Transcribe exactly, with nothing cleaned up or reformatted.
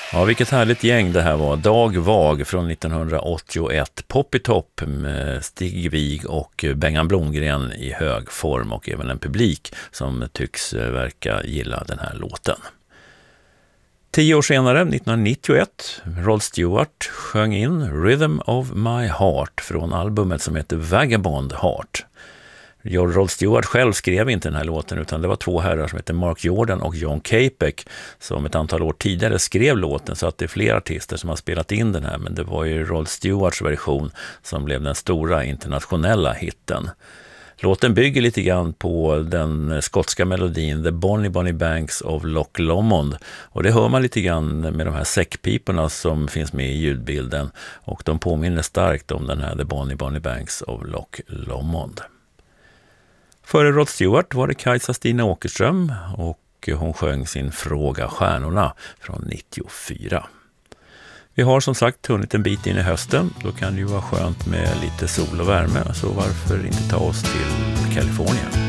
Ja, vilket härligt gäng det här var. Dag Vag från nittonhundraåttioett. Poppy Top med Stig Wig och Bengan Blomgren i hög form och även en publik som tycks verka gilla den här låten. Tio år senare, nittonhundranittioett, Rod Stewart sjöng in Rhythm of My Heart från albumet som heter Vagabond Heart. Rod Stewart själv skrev inte den här låten utan det var två herrar som heter Mark Jordan och John Capek som ett antal år tidigare skrev låten, så att det är flera artister som har spelat in den här, men det var ju Rod Stewarts version som blev den stora internationella hitten. Låten bygger lite grann på den skotska melodin The Bonnie Bonnie Banks of Loch Lomond, och det hör man lite grann med de här säckpiporna som finns med i ljudbilden, och de påminner starkt om den här The Bonnie Bonnie Banks of Loch Lomond. Före Rod Stewart var det Kajsa Stina Åkerström och hon sjöng sin Fråga stjärnorna från nittiofyra. Vi har som sagt hunnit en bit in i hösten, då kan det ju vara skönt med lite sol och värme, så varför inte ta oss till Kalifornien?